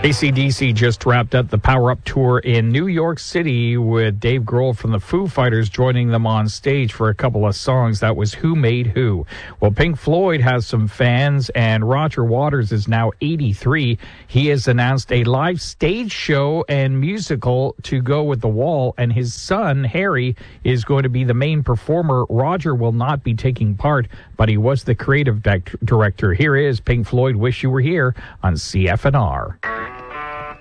AC/DC just wrapped up the Power Up Tour in New York City with Dave Grohl from the Foo Fighters joining them on stage for a couple of songs. That was Who Made Who. Well, Pink Floyd has some fans, and Roger Waters is now 83. He has announced a live stage show and musical to go with The Wall, and his son, Harry, is going to be the main performer. Roger will not be taking part, but he was the creative director. Here is Pink Floyd, Wish You Were Here on CFNR.